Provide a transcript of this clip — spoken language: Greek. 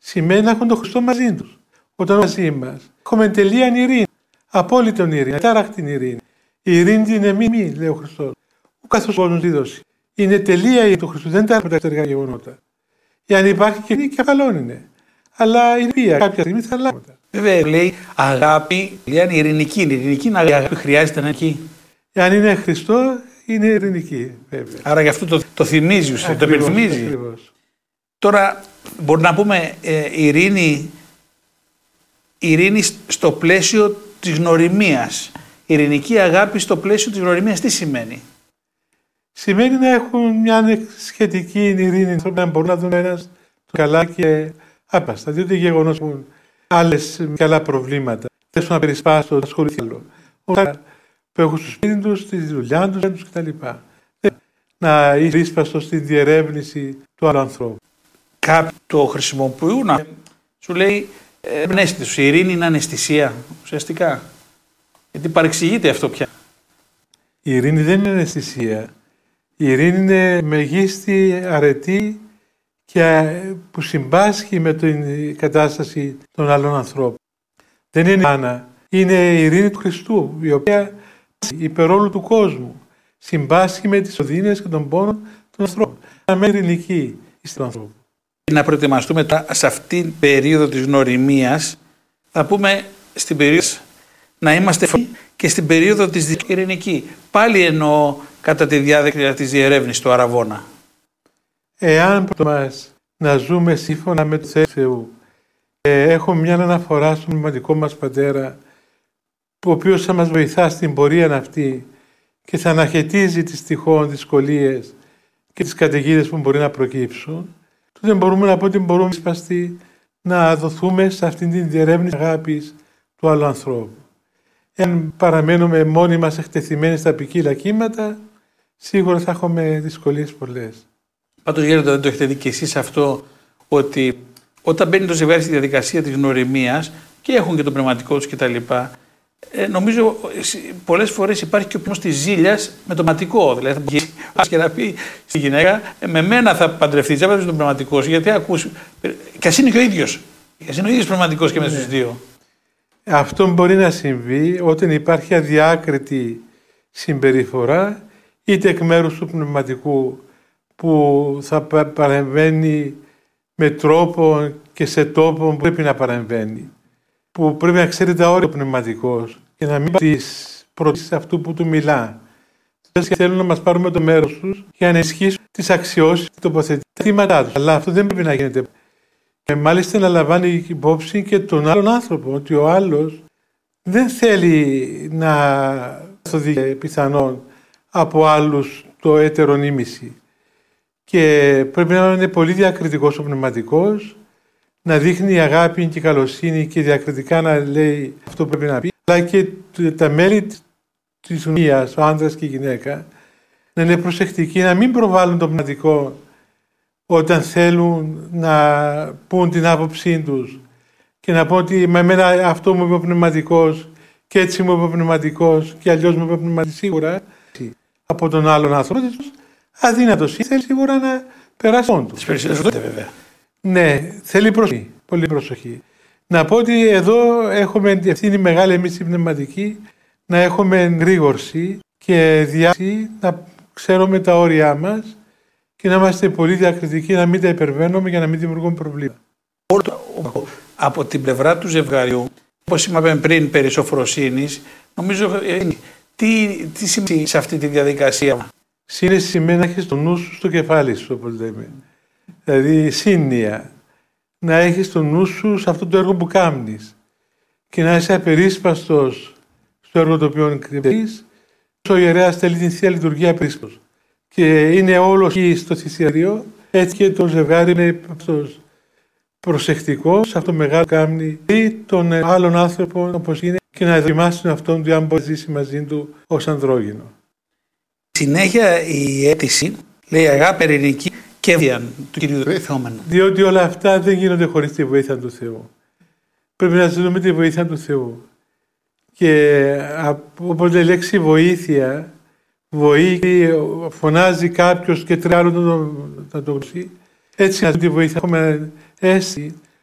σημαίνει να έχουν τον Χριστό μαζί τους. Όταν μαζί μας έχουμε τελείαν ειρήνη, απόλυτον ειρήνη, ατάραχτη ειρήνη. Η ειρήνη είναι μη, λέει ο Χριστός. Ο καθώς ο κόσμος δίδωση. Είναι τελεία η ειρήνη του Χριστού, δεν τα από τα εξωτερικά γεγονότα. Εάν υπάρχει και ειρήνη, και καλό είναι. Αλλά η βία κάποια στιγμή θα αλλάξει. Βέβαια, λέει αγάπη, λέει ειρηνική. Η ειρηνική είναι αγάπη, χρειάζεται να είναι εκεί. Εάν είναι Χριστό, είναι ειρηνική, βέβαια. Άρα γι' αυτό το θυμίζει, το υπενθυμίζει. Τώρα, μπορεί να πούμε ειρήνη στο πλαίσιο της γνωριμίας. Ειρηνική αγάπη στο πλαίσιο της γνωριμίας τι σημαίνει? Σημαίνει να έχουν μια σχετική ειρήνη, να μπορούν να δουν ένας το καλά και άπαστα. Διότι γεγονός έχουν άλλες και άλλα προβλήματα. Θες να περισπάσουν, να ασχοληθεί άλλο. Που έχουν στο σπίτι τους, στη δουλειά τους κτλ. Να είσαι ίσπαστο στη διερεύνηση του άλλου ανθρώπου. Κάποιοι το χρησιμοποιούν, σου λέει ευναίσθητος. Η ειρήνη είναι αναισθησία, ουσιαστικά. Γιατί παρεξηγείται αυτό πια. Η ειρήνη δεν είναι αναισθησία. Η ειρήνη είναι μεγίστη αρετή και που συμπάσχει με την κατάσταση των άλλων ανθρώπων. Δεν είναι άνα. Είναι η ειρήνη του Χριστού, η οποία υπερόλου του κόσμου συμπάσχει με τις οδύνες και τον πόνο των ανθρώπων. Να μένει ειρηνική στον ανθρώπου. Να προετοιμαστούμε σε αυτήν την περίοδο της γνωριμίας, θα πούμε στην περίοδο να είμαστε και στην περίοδο της ειρηνική. Πάλι εννοώ κατά τη διάδικαση της διερεύνησης του Αραβώνα. Εάν μας να ζούμε σύμφωνα με το Θεού, έχουμε μια αναφορά στον πνευματικό μας Πατέρα, ο οποίος θα μας βοηθά στην πορεία αυτή και θα αναχαιτίζει τις τυχόν δυσκολίες και τις καταιγίδες που μπορεί να προκύψουν, τότε μπορούμε να πω ότι μπορούμε σπαστοί να δοθούμε σε αυτήν την διερεύνηση αγάπης του άλλου ανθρώπου. Εάν παραμένουμε μόνοι μας εκτεθειμένοι στα ποικίλα κύματα, σίγουρα θα έχουμε δυσκολίες πολλές. Πάντως, Γέροντα, δεν το έχετε δει και εσείς αυτό, ότι όταν μπαίνει το ζευγάρι στη διαδικασία της γνωριμίας και έχουν και το πνευματικό τους κτλ., νομίζω πολλές φορές υπάρχει και ο πνεύμος της ζήλιας με το πνευματικό. Δηλαδή, θα μπορεί και να πει στη γυναίκα, με μένα θα παντρευτείς, δεν θα παντρευτείς τον πνευματικό σου, γιατί ακούς. Και ας είναι και ο ίδιος. Ας είναι ο ίδιος πνευματικός και μέσα στους δύο. Αυτό μπορεί να συμβεί όταν υπάρχει αδιάκριτη συμπεριφορά, είτε εκ μέρους του πνευματικού που θα παρεμβαίνει με τρόπο και σε τόπο που πρέπει να παρεμβαίνει, που πρέπει να ξέρει τα όρια ο πνευματικός και να μην τις προτίσεις αυτού που του μιλά. Και θέλουν να μας πάρουμε το μέρος τους για να ενισχύσουν τις αξιώσεις, τοποθετήματά τους. Αλλά αυτό δεν πρέπει να γίνεται. Και μάλιστα να λαμβάνει υπόψη και τον άλλον άνθρωπο, ότι ο άλλος δεν θέλει να καθοδεί πιθανόν από άλλους το έτερον ήμιση. Και πρέπει να είναι πολύ διακριτικός ο πνευματικός, να δείχνει αγάπη και καλοσύνη και διακριτικά να λέει αυτό που πρέπει να πει, αλλά και τα μέλη της ουνίας, ο άντρας και η γυναίκα, να είναι προσεκτικοί, να μην προβάλλουν το πνευματικό όταν θέλουν να πούν την άποψή τους και να πούν ότι με εμένα αυτό μου είπε ο πνευματικός και έτσι μου είπε ο πνευματικός και αλλιώς μου είπε ο πνευματικός, σίγουρα από τον άλλον άνθρωπο αδύνατος θέλει σίγουρα να περάσει όντως. Τις περισσότερες βέβαια. Ναι, θέλει προσοχή, πολύ προσοχή. Να πω ότι εδώ έχουμε ευθύνη μεγάλη εμείς οι πνευματικοί, να έχουμε γρήγορση και διάθεση, να ξέρουμε τα όρια μας και να είμαστε πολύ διακριτικοί, να μην τα υπερβαίνουμε για να μην δημιουργούμε προβλήματα. Από την πλευρά του ζευγαριού, όπως είπαμε πριν περί σοφροσύνης, νομίζω τι σημαίνει σε αυτή τη διαδικασία? Σύνεση σημαίνει να έχεις το νου σου στο κεφάλι σου, όπως λέμε. Δηλαδή σύνοια. Να έχεις το νου σου σε αυτό το έργο που κάνεις και να είσαι απερίσπαστος στο έργο το οποίο κρυβείς. Ο ιερέας θέλει την Θεία Λειτουργία απερίσπαστος. Και είναι όλο εκεί στο θυσιαστήριο, έτσι και το ζευγάρι είναι προσεκτικό σε αυτό το μεγάλο κάμνη ή των άλλων άνθρωπων όπως είναι και να δοκιμάσουν αυτόν του αν μπορεί να ζήσει μαζί του ως ανδρόγυνο. Συνέχεια η αίτηση λέει αγάπη ειρηνική και βοήθεια του Κυρίου Θεόμενου. Διότι όλα αυτά δεν γίνονται χωρίς τη βοήθεια του Θεού. Πρέπει να ζητούμε τη βοήθεια του Θεού. Και όπως λέει η λέξη βοήθεια, φωνάζει κάποιος και τρει άλλο να το γνωρίσει. Έτσι να ζητούμε τη βοήθεια. Έχουμε αίσθηση